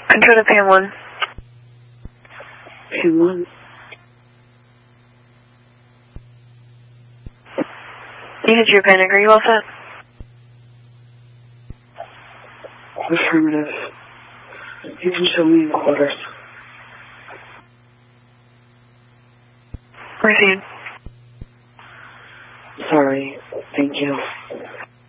Control to PM1. PM1. You hit your panic. Are you all set? Affirmative. You can show me in quarters. Received. Sorry. Thank you.